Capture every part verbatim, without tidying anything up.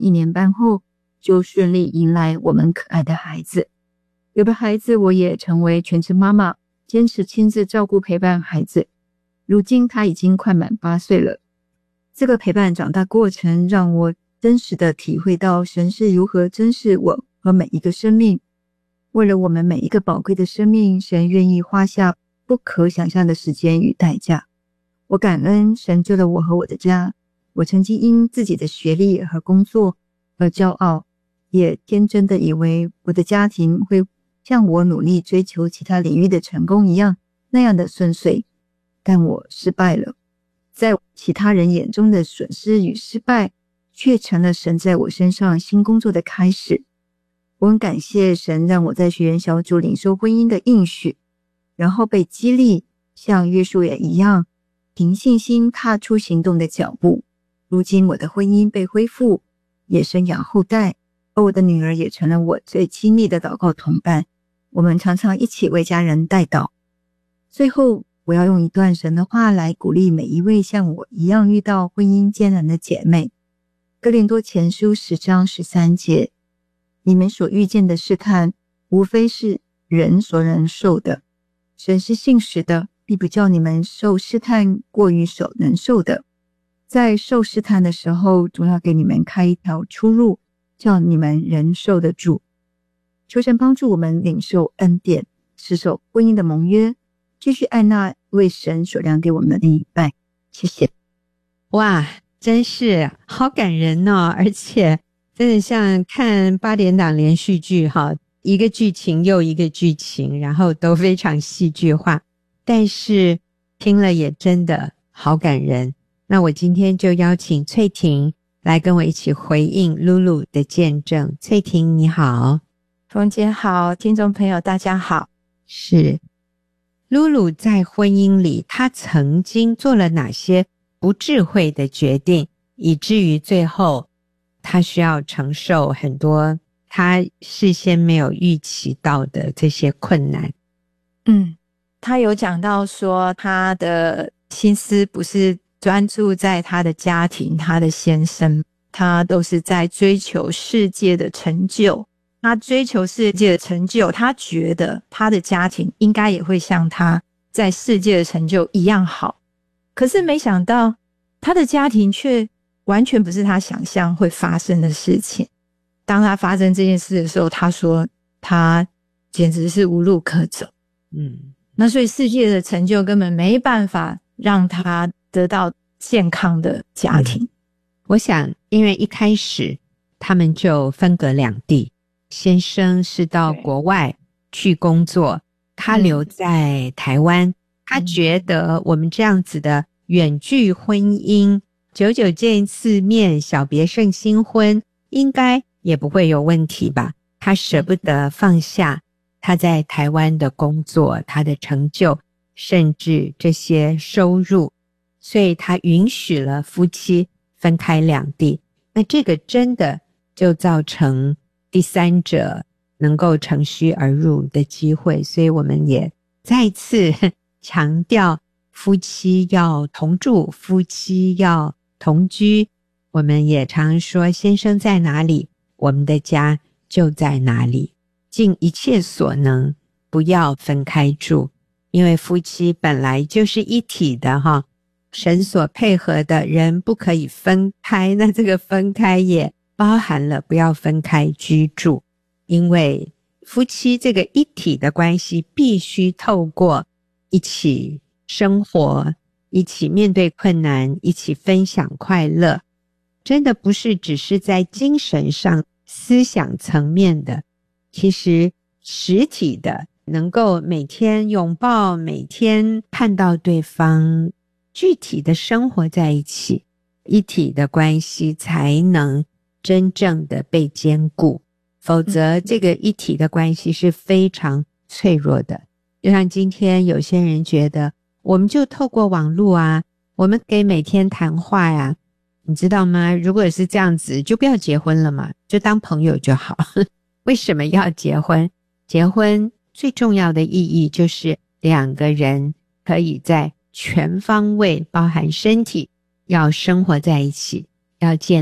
一年半后就顺利迎来我们可爱的孩子。有了孩子，我也成为全职妈妈，坚持亲自照顾陪伴孩子。如今他已经快满八岁了。这个陪伴长大过程让我真实的体会到神是如何珍视我和每一个生命。为了我们每一个宝贵的生命，神愿意花下不可想象的时间与代价。我感恩神救了我和我的家。我曾经因自己的学历和工作而骄傲，也天真的以为我的家庭会像我努力追求其他领域的成功一样那样的顺遂，但我失败了。在其他人眼中的损失与失败，却成了神在我身上新工作的开始。我很感谢神让我在学员小组领受婚姻的应许，然后被激励，像约书亚一样，凭信心踏出行动的脚步。如今我的婚姻被恢复，也生养后代，而我的女儿也成了我最亲密的祷告同伴。我们常常一起为家人代祷。最后，我要用一段神的话来鼓励每一位像我一样遇到婚姻艰难的姐妹。哥林多前书十章十三节，你们所遇见的试探，无非是人所能受的。神是信实的，必不叫你们受试探过于所能受的。在受试探的时候，总要给你们开一条出路，叫你们仍受得住。求神帮助我们领受恩典，持守婚姻的盟约，继续爱那为神所量给我们的另一半。谢谢。 哇，真是好感人哦，而且真的像看八点档连续剧哈，一个剧情又一个剧情，然后都非常戏剧化，但是听了也真的好感人。那我今天就邀请翠婷来跟我一起回应露露的见证。翠婷你好。 冯姐好，听众朋友大家好。 是，露露在婚姻里，她曾经做了哪些不智慧的决定，以至于最后她需要承受很多她事先没有预期到的这些困难？ 嗯，她有讲到说她的心思不是专注在她的家庭，她的先生，她都是在追求世界的成就。她追求世界的成就，她觉得她的家庭应该也会像她在世界的成就一样好。可是没想到她的家庭却完全不是她想象会发生的事情。当她发生这件事的时候，她说她简直是无路可走。嗯，那所以世界的成就根本没办法让她得到健康的家庭。 嗯，我想因为一开始他们就分隔两地，先生是到国外去工作，他留在台湾，嗯，他觉得我们这样子的远距婚姻，久久见一次面，小别胜新婚，应该也不会有问题吧。他舍不得放下他在台湾的工作，他的成就，甚至这些收入，所以他允许了夫妻分开两地。那这个真的就造成第三者能够乘虚而入的机会，所以我们也再次强调夫妻要同住，夫妻要同居。我们也常说先生在哪里，我们的家就在哪里，尽一切所能不要分开住，因为夫妻本来就是一体的哈，神所配合的人不可以分开，那这个分开也包含了不要分开居住，因为夫妻这个一体的关系必须透过一起生活，一起面对困难，一起分享快乐，真的不是只是在精神上思想层面的，其实实体的能够每天拥抱，每天看到对方，具体的生活在一起，一体的关系才能真正的被坚固，否则这个一体的关系是非常脆弱的。就像今天有些人觉得我们就透过网络啊，我们可以每天谈话呀，你知道吗？如果是这样子就不要结婚了嘛，就当朋友就好。为什么要结婚？结婚最重要的意义就是两个人可以在全方位包含身体要生活在一起，要建立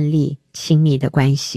亲密的关系。